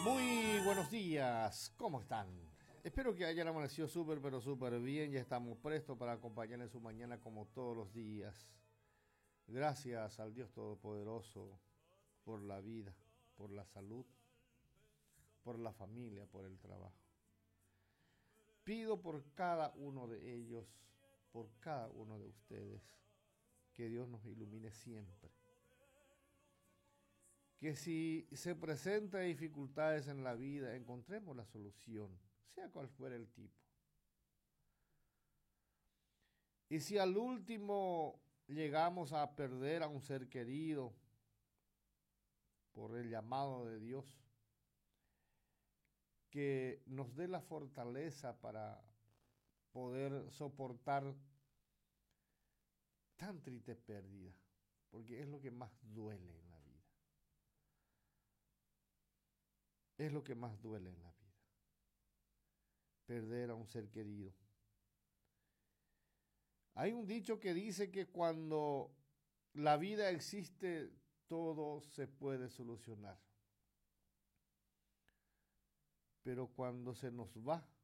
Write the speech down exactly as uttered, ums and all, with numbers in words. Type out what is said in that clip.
Muy buenos días, ¿cómo están? Espero que hayan amanecido súper, pero súper bien. Ya estamos prestos para acompañarles su mañana como todos los días. Gracias al Dios Todopoderoso por la vida, por la salud, por la familia, por el trabajo. Pido por cada uno de ellos, por cada uno de ustedes, que Dios nos ilumine siempre. Que si se presentan dificultades en la vida, encontremos la solución, sea cual fuera el tipo. Y si al último llegamos a perder a un ser querido por el llamado de Dios, que nos dé la fortaleza para poder soportar tan triste pérdida, porque es lo que más duele en la vida. Es lo que más duele en la vida, perder a un ser querido. Hay un dicho que dice que cuando la vida existe, todo se puede solucionar. Pero cuando se nos va,